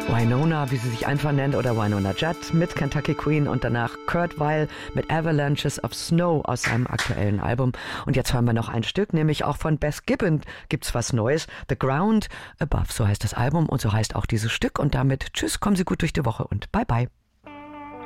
Wynonna, wie sie sich einfach nennt, oder Wynonna Judd mit Kentucky Queen und danach Kurt Weill mit Avalanches of Snow aus seinem aktuellen Album. Und jetzt hören wir noch ein Stück, nämlich auch von Beth Gibbon gibt's was Neues. The Ground Above, so heißt das Album und so heißt auch dieses Stück. Und damit tschüss, kommen Sie gut durch die Woche und bye bye.